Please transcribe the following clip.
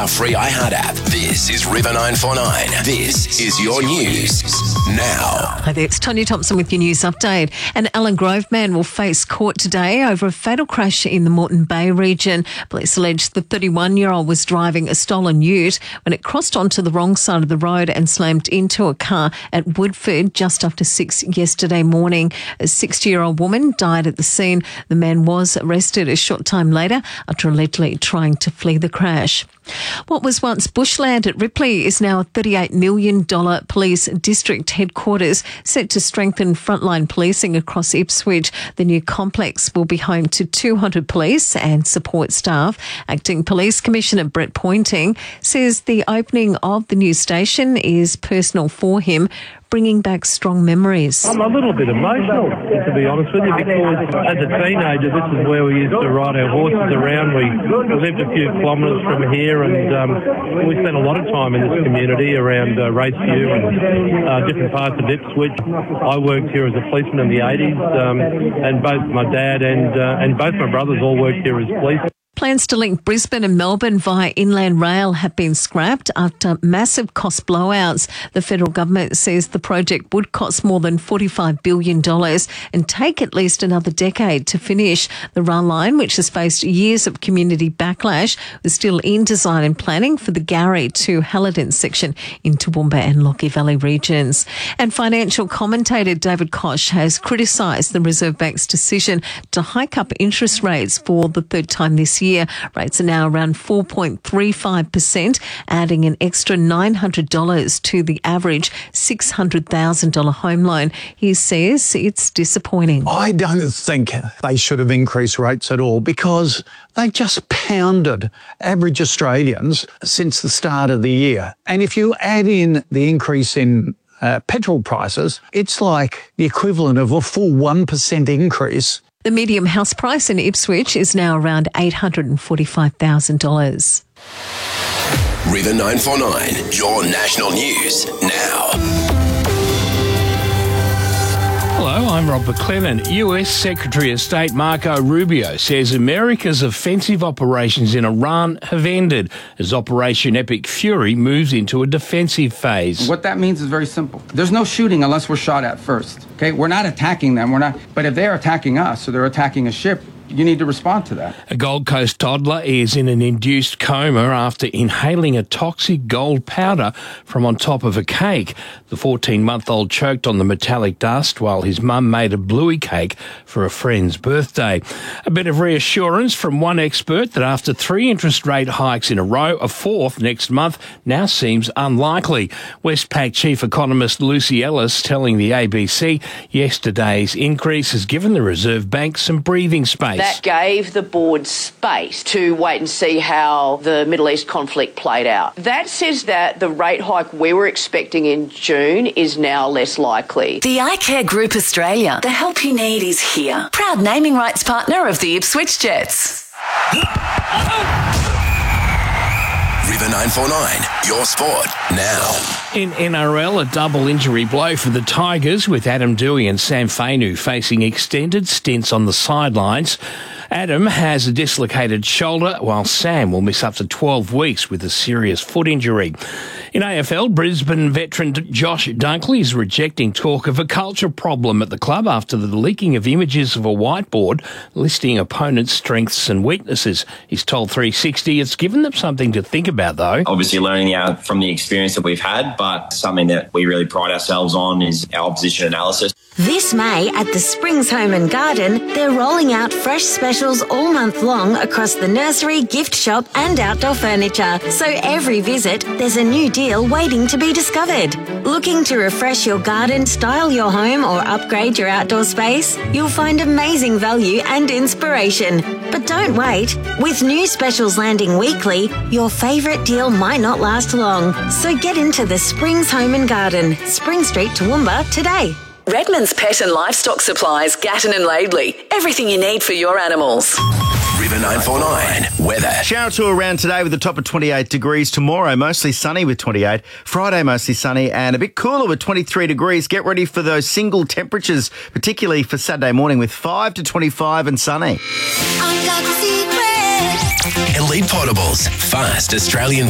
our free iHeart app. This is River 949. This is your news now. Hi there, it's Tanya Thompson with your news update. An Allen Grove man will face court today over a fatal crash in the Moreton Bay region. Police allege the 31-year-old was driving a stolen ute when it crossed onto the wrong side of the road and slammed into a car at Woodford just after 6 yesterday morning. A 60-year-old woman died at the scene. The man was arrested a short time later after allegedly trying to flee the crash. What was once bushland at Ripley is now a $38 million police district headquarters set to strengthen frontline policing across Ipswich. The new complex will be home to 200 police and support staff. Acting Police Commissioner Brett Pointing says the opening of the new station is personal for him, bringing back strong memories. I'm a little bit emotional, to be honest with you, because as a teenager, this is where we used to ride our horses around. We lived a few kilometres from here, and we spent a lot of time in this community around Raceview and different parts of Ipswich. I worked here as a policeman in the 80s, and both my dad and both my brothers all worked here as police. Plans to link Brisbane and Melbourne via inland rail have been scrapped after massive cost blowouts. The federal government says the project would cost more than $45 billion and take at least another decade to finish. The rail line, which has faced years of community backlash, was still in design and planning for the Gowrie to Halidon section in Toowoomba and Lockie Valley regions. And financial commentator David Koch has criticised the Reserve Bank's decision to hike up interest rates for the third time this year. Rates are now around 4.35%, adding an extra $900 to the average $600,000 home loan. He says it's disappointing. I don't think they should have increased rates at all because they've just pounded average Australians since the start of the year. And if you add in the increase in petrol prices, it's like the equivalent of a full 1% increase. The medium house price in Ipswich is now around $845,000. River 949, your national news now. Hello, I'm Rob McLennan. US Secretary of State Marco Rubio says America's offensive operations in Iran have ended as Operation Epic Fury moves into a defensive phase. What that means is very simple. There's no shooting unless we're shot at first. Okay, we're not attacking them. But if they're attacking us or they're attacking a ship, you need to respond to that. A Gold Coast toddler is in an induced coma after inhaling a toxic gold powder from on top of a cake. The 14-month-old choked on the metallic dust while his mum made a bluey cake for a friend's birthday. A bit of reassurance from one expert that after 3 interest rate hikes in a row, a fourth next month now seems unlikely. Westpac Chief Economist Lucy Ellis telling the ABC yesterday's increase has given the Reserve Bank some breathing space. That gave the board space to wait and see how the Middle East conflict played out. That says that the rate hike we were expecting in June is now less likely. The iCare Group Australia. The help you need is here. Proud naming rights partner of the Ipswich Jets. River 949, your sport now. In NRL, a double injury blow for the Tigers with Adam Doueihi and Sam Fainu facing extended stints on the sidelines. Adam has a dislocated shoulder, while Sam will miss up to 12 weeks with a serious foot injury. In AFL, Brisbane veteran Josh Dunkley is rejecting talk of a culture problem at the club after the leaking of images of a whiteboard listing opponents' strengths and weaknesses. He's told 360 it's given them something to think about, though. Obviously learning from the experience that we've had, but something that we really pride ourselves on is our opposition analysis. This May at the Springs Home and Garden, they're rolling out fresh specials all month long across the nursery, gift shop and outdoor furniture. So every visit, there's a new deal waiting to be discovered. Looking to refresh your garden, style your home or upgrade your outdoor space? You'll find amazing value and inspiration. But don't wait. With new specials landing weekly, your favourite deal might not last long. So get into the Springs Home and Garden, Spring Street, Toowoomba today. Redmond's Pet and Livestock Supplies, Gatton and Laidley. Everything you need for your animals. River 949 weather. Shower to around today with a top of 28 degrees. Tomorrow, mostly sunny with 28. Friday, mostly sunny and a bit cooler with 23 degrees. Get ready for those single temperatures, particularly for Saturday morning with 5 to 25 and sunny. Elite Potables, fast Australian